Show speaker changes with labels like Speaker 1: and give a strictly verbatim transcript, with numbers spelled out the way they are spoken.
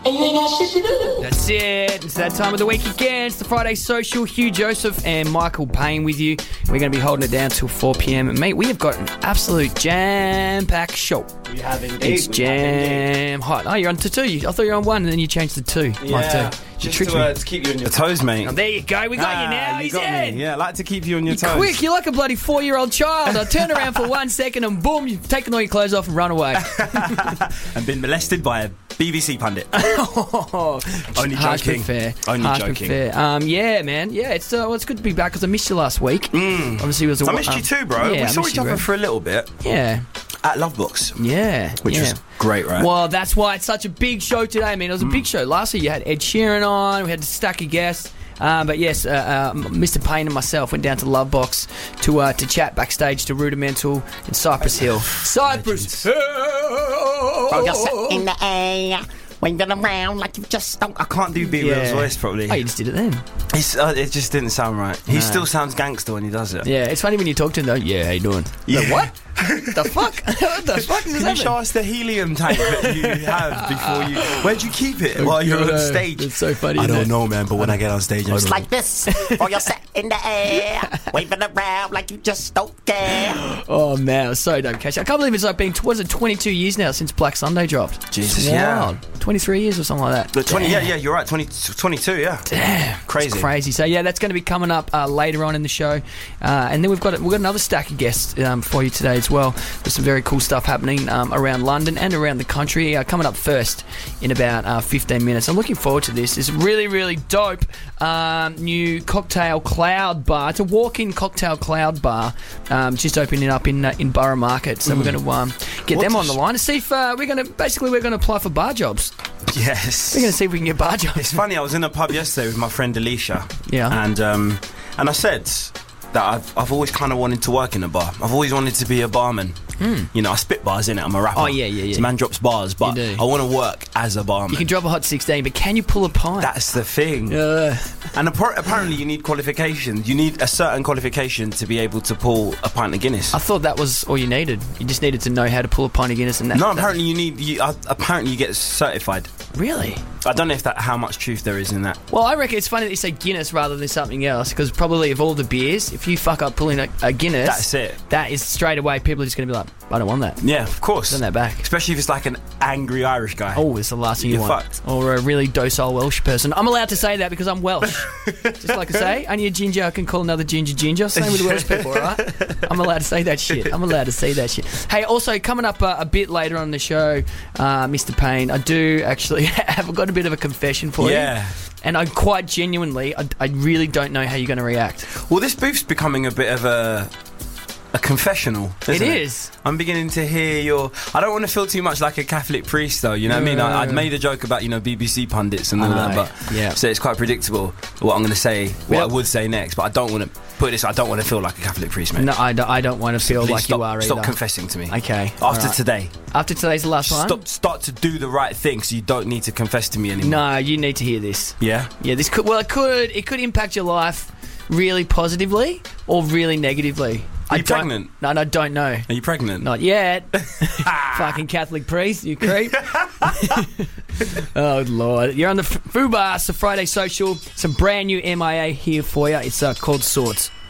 Speaker 1: And you ain't got shit to do.
Speaker 2: That's it. It's that time of the week again. It's the Friday Social. Hugh Joseph and Michael Payne with you. We're going to be holding it down till four p.m. And, mate, we have got an absolute jam-packed show.
Speaker 3: We have indeed.
Speaker 2: It's jam hot. Oh, you're on to two. I thought you were on one and then you changed to two.
Speaker 3: Yeah,
Speaker 2: Like to,
Speaker 3: just
Speaker 2: tricked
Speaker 3: to, uh,
Speaker 2: me.
Speaker 3: to keep you on your toes, mate.
Speaker 2: Oh, there you go. We got
Speaker 3: ah,
Speaker 2: you now.
Speaker 3: You
Speaker 2: He's
Speaker 3: got
Speaker 2: in.
Speaker 3: me. Yeah, I like to keep you on your
Speaker 2: You're
Speaker 3: toes.
Speaker 2: quick. You're like a bloody four-year-old child. I turn around for one second and boom, you've taken all your clothes off and run away.
Speaker 3: And been molested by a B B C pundit.
Speaker 2: Oh,
Speaker 3: Only
Speaker 2: harsh
Speaker 3: joking.
Speaker 2: but fair.
Speaker 3: Only
Speaker 2: harsh
Speaker 3: joking.
Speaker 2: But fair. Um, yeah, man. Yeah, it's uh, well, it's good to be back because I missed you last week.
Speaker 3: Mm.
Speaker 2: Obviously, it was a,
Speaker 3: I missed
Speaker 2: um,
Speaker 3: you too, bro.
Speaker 2: Yeah,
Speaker 3: we
Speaker 2: I
Speaker 3: saw
Speaker 2: missed
Speaker 3: each
Speaker 2: you,
Speaker 3: other
Speaker 2: bro.
Speaker 3: for a little bit
Speaker 2: Yeah,
Speaker 3: at Lovebox,
Speaker 2: yeah,
Speaker 3: which
Speaker 2: yeah.
Speaker 3: was great, right?
Speaker 2: Well, that's why it's such a big show today. I mean, it was a
Speaker 3: Mm.
Speaker 2: big show. Last year you had Ed Sheeran on. We had a stack of guests. Um, but yes, uh, uh, Mister Payne and myself went down to Lovebox to uh, to chat backstage to Rudimental in Cypress Hill. Cypress Hill.
Speaker 4: Oh, you're set in the air, waving around like you just don't.
Speaker 3: I can't do B Will's
Speaker 2: Yeah.
Speaker 3: voice properly.
Speaker 2: Oh, you just did it then.
Speaker 3: It's, uh, it just didn't sound right. He
Speaker 2: No.
Speaker 3: still sounds gangster when he does it.
Speaker 2: Yeah, it's funny when you talk to him though. Yeah, how you doing?
Speaker 3: Yeah.
Speaker 2: Like, what? The fuck? What the fuck is
Speaker 3: Can you
Speaker 2: happening?
Speaker 3: show us the helium tank that you have before you... Where'd you keep it while you're on stage?
Speaker 2: It's so funny.
Speaker 3: I
Speaker 2: isn't
Speaker 3: don't
Speaker 2: it?
Speaker 3: know, man, but when I get on stage, I'm
Speaker 4: It's
Speaker 3: just
Speaker 4: like this, or you're set in the air, waving around like you just don't care.
Speaker 2: Oh man, it was so dope, Cash. I can't believe it's like been was it twenty-two years now since Black Sunday dropped.
Speaker 3: Jesus,
Speaker 2: It's
Speaker 3: yeah.
Speaker 2: wild. twenty-three years or something like that.
Speaker 3: The twenty, yeah,
Speaker 2: Damn.
Speaker 3: yeah, you're right. twenty, twenty-two, yeah.
Speaker 2: Damn,
Speaker 3: Crazy.
Speaker 2: It's crazy. So yeah, that's going to be coming up uh, later on in the show, uh, and then we've got we've got another stack of guests um, for you today as well. There's some very cool stuff happening um, around London and around the country. Uh, coming up first in about uh, fifteen minutes. I'm looking forward to this. It's really really dope um, new cocktail cloud bar. It's a walk-in cocktail cloud bar, um, just opening up in uh, in Borough Market. So we're going to um, get
Speaker 3: What
Speaker 2: them on
Speaker 3: does-
Speaker 2: the line to see if uh, we're going to basically we're going to apply for bar jobs.
Speaker 3: Yes.
Speaker 2: We're going to see if we can get bar jobs.
Speaker 3: It's funny, I was in a pub yesterday with my friend Alicia.
Speaker 2: Yeah.
Speaker 3: And um, and I said that I've, I've always kind of wanted to work in a bar. I've always wanted to be a barman. Mm. You know, I spit bars, innit? I'm a rapper.
Speaker 2: Oh, yeah, yeah, yeah.
Speaker 3: So man drops bars, but
Speaker 2: You do.
Speaker 3: I want to work as a barman.
Speaker 2: You can drop a hot sixteen, but can you pull a pint?
Speaker 3: That's the thing.
Speaker 2: Uh,
Speaker 3: And appar- apparently you need qualifications. You need a certain qualification to be able to pull a pint of Guinness.
Speaker 2: I thought that was all you needed. You just needed to know how to pull a pint of Guinness, and that.
Speaker 3: No,
Speaker 2: that-
Speaker 3: apparently you need. You, uh, apparently you get certified.
Speaker 2: Really?
Speaker 3: I don't know if that how much truth there is in that.
Speaker 2: Well, I reckon it's funny that you say Guinness rather than something else, because probably of all the beers, if you fuck up pulling a, a Guinness,
Speaker 3: That's it.
Speaker 2: That is straight away. People are just going to be like, I don't want that.
Speaker 3: Yeah, of course.
Speaker 2: Send that back.
Speaker 3: Especially if it's like an angry Irish guy.
Speaker 2: Oh, it's the last thing you
Speaker 3: You're
Speaker 2: want.
Speaker 3: fucked.
Speaker 2: Or a really docile Welsh person. I'm allowed to say that because I'm Welsh. Just like I say, only a ginger can call another ginger ginger. Same with Welsh people, right? I'm allowed to say that shit. I'm allowed to say that shit. Hey, also, coming up uh, a bit later on the show, uh, Mister Payne, I do actually have got a bit of a confession for you.
Speaker 3: Yeah.
Speaker 2: And I quite genuinely, I, I really don't know how you're going to react.
Speaker 3: Well, this booth's becoming a bit of a a confessional.
Speaker 2: It
Speaker 3: Isn't
Speaker 2: is.
Speaker 3: I'm beginning to hear your. I don't want to feel too much like a Catholic priest, though. You know what I mean? I, I'd made a joke about you know B B C pundits and all
Speaker 2: I
Speaker 3: that,
Speaker 2: know,
Speaker 3: but
Speaker 2: yeah.
Speaker 3: so it's quite predictable what I'm going to say, what
Speaker 2: Well-
Speaker 3: I would say next. But I don't want to put this. I don't want to feel like a Catholic priest, mate.
Speaker 2: No, I don't, I don't want to feel
Speaker 3: Please
Speaker 2: like
Speaker 3: stop,
Speaker 2: you are
Speaker 3: Stop
Speaker 2: either.
Speaker 3: confessing to me.
Speaker 2: Okay.
Speaker 3: After
Speaker 2: all right.
Speaker 3: today,
Speaker 2: After today's the last one?
Speaker 3: stop. Start to do the right thing, so you don't need to confess to me anymore.
Speaker 2: No, you need to hear this.
Speaker 3: Yeah.
Speaker 2: Yeah, this could, well, it could, it could impact your life really positively or really negatively.
Speaker 3: Are
Speaker 2: I
Speaker 3: you
Speaker 2: don't-
Speaker 3: pregnant?
Speaker 2: No, no, I don't know.
Speaker 3: Are you pregnant?
Speaker 2: Not yet. Fucking Catholic priest, you creep. Oh, Lord. You're on the F- Fubar, it's the Friday Social. Some brand new M I A here for you. It's uh, called Swords.